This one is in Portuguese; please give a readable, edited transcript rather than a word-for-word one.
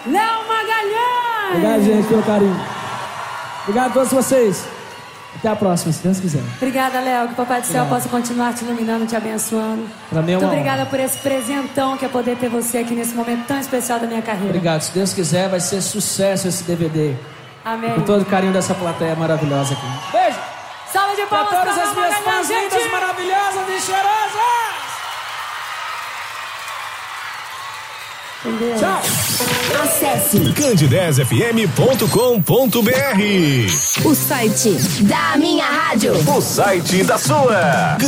Léo Magalhães. Obrigado, gente, pelo carinho. Obrigado a todos vocês. Até a próxima, se Deus quiser. Obrigada, Léo. Que o Papai do Céu possa continuar te iluminando, te abençoando. Pra mim é uma Muito obrigada honra. por esse presentão que é poder ter você aqui nesse momento tão especial da minha carreira. Obrigado. Se Deus quiser, vai ser sucesso esse DVD. Amém. Com todo o carinho dessa plateia maravilhosa aqui. Beijo! Salve de palmas pra todas pra as minhas fãs lindas, maravilhosas e cheirosas! Entendeu? Tchau! Acesse candidezfm.com.br, o site da minha rádio. o site da sua.